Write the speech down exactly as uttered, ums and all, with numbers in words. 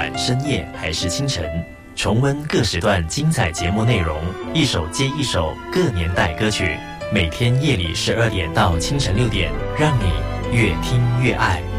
晚、深夜还是清晨，重温各时段精彩节目内容，一首接一首各年代歌曲。每天夜里十二点到清晨六点，让你越听越爱。